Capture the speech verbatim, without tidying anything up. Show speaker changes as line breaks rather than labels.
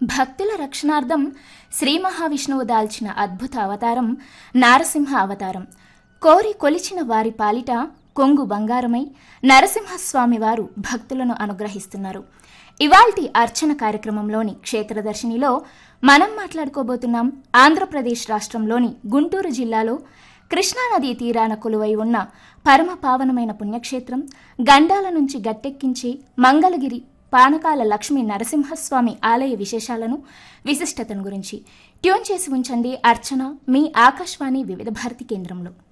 భక్తుల రక్షణార్థం శ్రీ మహావిష్ణువు దాల్చిన అద్భుత అవతారం నారసింహ అవతారం. కోరి కొలిచిన వారి పాలిట కొంగు బంగారమై నరసింహస్వామి వారు భక్తులను అనుగ్రహిస్తున్నారు. ఇవాల్టి అర్చన కార్యక్రమంలోని క్షేత్రదర్శినిలో మనం మాట్లాడుకోబోతున్నాం ఆంధ్రప్రదేశ్ రాష్ట్రంలోని గుంటూరు జిల్లాలో కృష్ణానదీ తీరాన కొలువై ఉన్న పరమ పావనమైన పుణ్యక్షేత్రం గండాల నుంచి గట్టెక్కించి మంగళగిరి పానకాల లక్ష్మీ నరసింహస్వామి ఆలయ విశేషాలను, విశిష్టతను గురించి ట్యూన్ చేసి ఉంచండి అర్చన మీ ఆకాశవాణి వివిధ భారతి కేంద్రంలో.